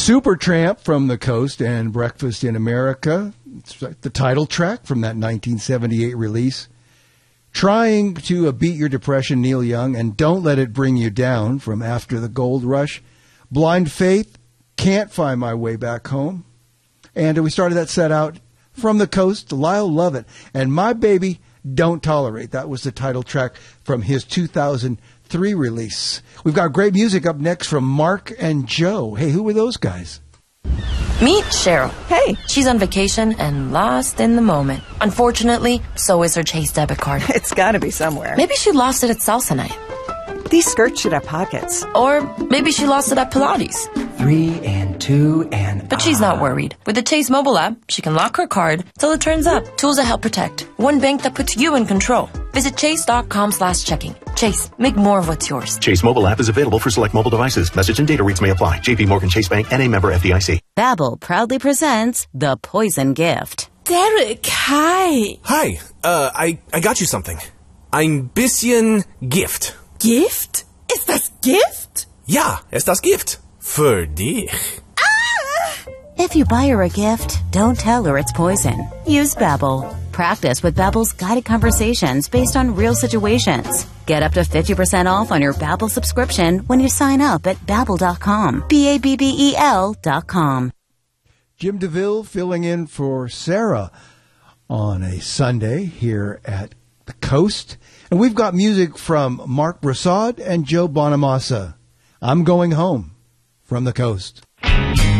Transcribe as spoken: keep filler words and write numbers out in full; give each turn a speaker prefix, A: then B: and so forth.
A: Supertramp from the Coast and Breakfast in America. It's the title track from that nineteen seventy-eight release. Trying to Beat Your Depression, Neil Young, and Don't Let It Bring You Down from After the Gold Rush. Blind Faith, Can't Find My Way Back Home. And we started that set out from the Coast, Lyle Lovett, and My Baby Don't Tolerate. That was the title track from his two thousand three release. We've got great music up next from Mark and Joe. Hey, who were those guys?
B: Meet Cheryl.
C: Hey.
B: She's on vacation and lost in the moment. Unfortunately, so is her Chase debit card.
C: It's gotta be somewhere.
B: Maybe she lost it at salsa night.
C: These skirts should have pockets.
B: Or maybe she lost it at Pilates.
D: Three and two and...
B: But she's not worried. With the Chase mobile app, she can lock her card till it turns up. Tools that help protect. One bank that puts you in control. Visit chase.com slash checking. Chase, make more of what's yours.
E: Chase mobile app is available for select mobile devices. Message and data rates may apply. J P Morgan Chase Bank, N A member F D I C.
F: Babbel proudly presents The Poison Gift.
G: Derek, hi.
H: Hi, uh, I, I got you something. Ein bisschen Gift.
G: Gift? Ist das Gift?
H: Ja, ist das Gift. Für dich.
G: Ah!
F: If you buy her a gift, don't tell her it's poison. Use Babbel. Practice with Babbel's guided conversations based on real situations. Get up to fifty percent off on your Babbel subscription when you sign up at babbel dot com. B A B B E L dot com.
A: Jim DeVille filling in for Sarah on a Sunday here at the Coast. And we've got music from Mark Broussard and Joe Bonamassa. I'm Going Home from the Coast.